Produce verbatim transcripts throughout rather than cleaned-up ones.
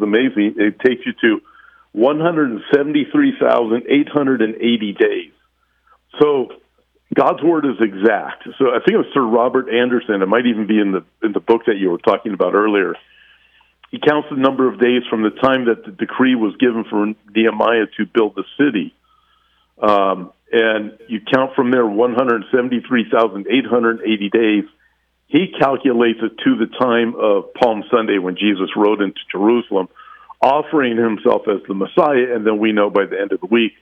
amazing. It takes you to one hundred seventy-three thousand eight hundred eighty days. So God's word is exact. So I think it was Sir Robert Anderson. It might even be in the in the book that you were talking about earlier. He counts the number of days from the time that the decree was given for Nehemiah to build the city. Um, and you count from there one hundred seventy-three thousand eight hundred eighty days. He calculates it to the time of Palm Sunday when Jesus rode into Jerusalem, offering himself as the Messiah, and then we know by the end of the week,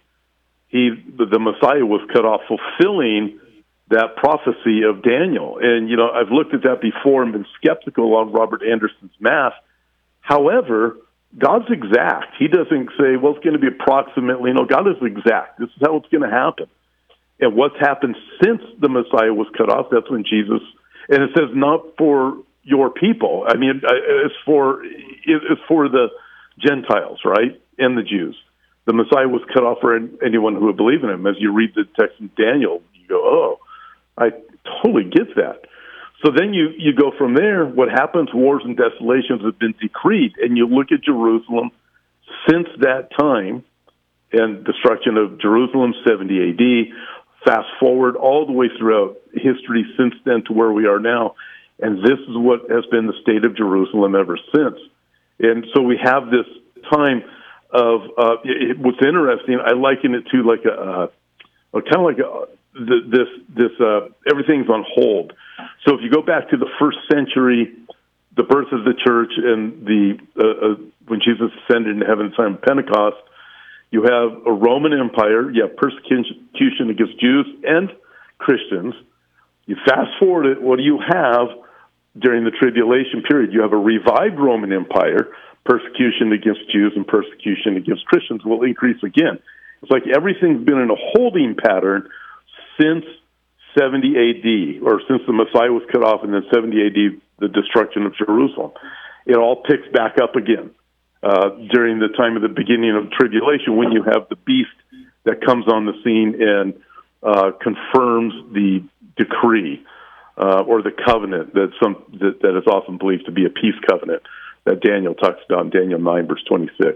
he the, the Messiah was cut off, fulfilling that prophecy of Daniel. And, you know, I've looked at that before and been skeptical on Robert Anderson's math. However, God's exact. He doesn't say, well, it's going to be approximately. No, God is exact. This is how it's going to happen. And what's happened since the Messiah was cut off, that's when Jesus, and it says not for your people. I mean, it's for it's for the Gentiles, right, and the Jews. The Messiah was cut off for anyone who would believe in him. As you read the text in Daniel, you go, oh, I totally get that. So then you, you go from there. What happens? Wars and desolations have been decreed, and you look at Jerusalem since that time, and destruction of Jerusalem, seventy A D, fast forward all the way throughout history since then to where we are now, and this is what has been the state of Jerusalem ever since. And so we have this time of, uh, it, what's interesting, I liken it to like a, a kind of like a, this, this uh, everything's on hold. So if you go back to the first century, the birth of the church and the uh, uh, when Jesus ascended into heaven at the time of Pentecost, you have a Roman Empire, you have persecution against Jews and Christians. You fast forward it, what do you have during the tribulation period? You have a revived Roman Empire, persecution against Jews and persecution against Christians will increase again. It's like everything's been in a holding pattern since seventy A D, or since the Messiah was cut off, and then seventy A D, the destruction of Jerusalem. It all picks back up again uh, during the time of the beginning of tribulation, when you have the beast that comes on the scene and uh, confirms the decree uh, or the covenant that some that, that is often believed to be a peace covenant that Daniel talks about in Daniel nine, verse twenty-six.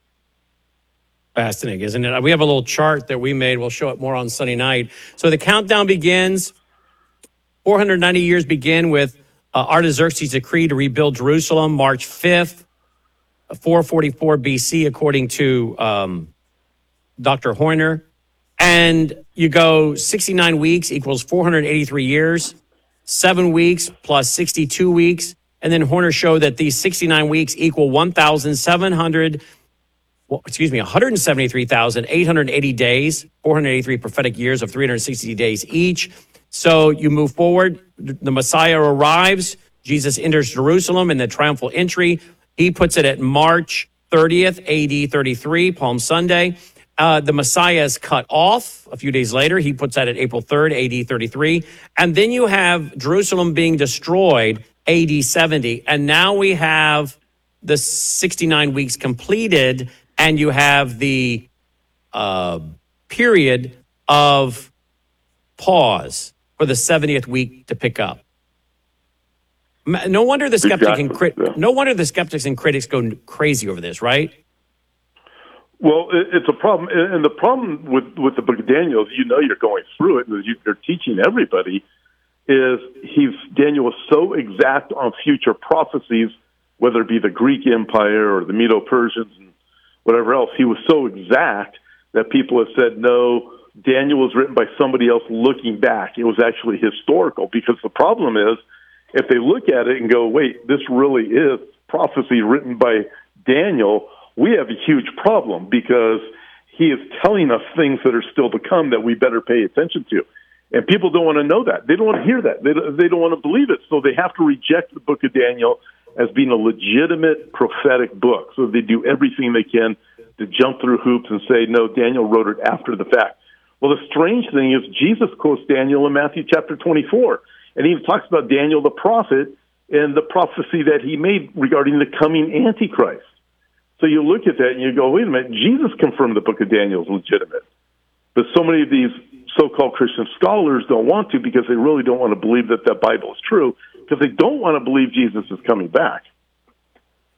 Fascinating, isn't it? We have a little chart that we made. We'll show it more on Sunday night. So the countdown begins. four hundred ninety years begin with uh, Artaxerxes' decree to rebuild Jerusalem, March fifth, four forty-four B C, according to um, Doctor Horner. And you go sixty-nine weeks equals four hundred eighty-three years, seven weeks plus sixty-two weeks. And then Horner showed that these sixty-nine weeks equal one thousand seven hundred Well, excuse me, one hundred seventy-three thousand eight hundred eighty days, four hundred eighty-three prophetic years of three hundred sixty days each. So you move forward. The Messiah arrives. Jesus enters Jerusalem in the triumphal entry. He puts it at March thirtieth, A D thirty-three, Palm Sunday. Uh, the Messiah is cut off a few days later. He puts that at April third, A D thirty-three. And then you have Jerusalem being destroyed, A D seventy. And now we have the sixty-nine weeks completed, and you have the uh, period of pause for the seventieth week to pick up. No wonder the skeptic exactly. and crit- yeah. no wonder the skeptics and critics go crazy over this, right? Well, it's a problem, and the problem with, with the book of Daniel is, you know, you're going through it, and you're teaching everybody, is he's Daniel was so exact on future prophecies, whether it be the Greek Empire or the Medo-Persians and whatever else. He was so exact that people have said, no, Daniel was written by somebody else looking back. It was actually historical, because the problem is, if they look at it and go, wait, this really is prophecy written by Daniel, we have a huge problem, because he is telling us things that are still to come that we better pay attention to. And people don't want to know that. They don't want to hear that. They don't, they don't want to believe it. So they have to reject the book of Daniel as being a legitimate prophetic book. So they do everything they can to jump through hoops and say, no, Daniel wrote it after the fact. Well, the strange thing is Jesus quotes Daniel in Matthew chapter twenty-four. And he talks about Daniel the prophet and the prophecy that he made regarding the coming Antichrist. So you look at that and you go, wait a minute, Jesus confirmed the book of Daniel is legitimate. But so many of these so-called Christian scholars don't want to, because they really don't want to believe that the Bible is true, because they don't want to believe Jesus is coming back.